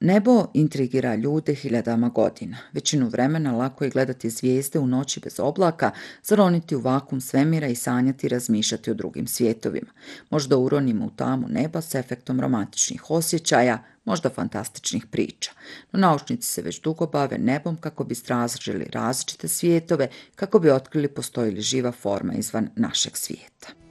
Nebo intrigira ljude hiljadama godina. Većinu vremena lako je gledati zvijezde u noći bez oblaka, zaroniti u vakum svemira i sanjati i razmišljati o drugim svijetovima. Možda uronimo u tamu neba s efektom romantičnih osjećaja, možda fantastičnih priča. No naučnici se već dugo bave nebom kako bi istražili različite svijetove, kako bi otkrili postoji li živa forma izvan našeg svijeta.